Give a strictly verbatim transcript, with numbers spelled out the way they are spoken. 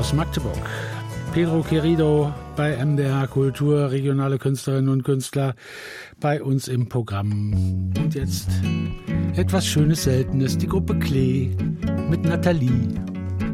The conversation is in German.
aus Magdeburg. Pedro Querido bei M D R Kultur, regionale Künstlerinnen und Künstler bei uns im Programm. Und jetzt etwas Schönes, Seltenes, die Gruppe Klee mit Nathalie.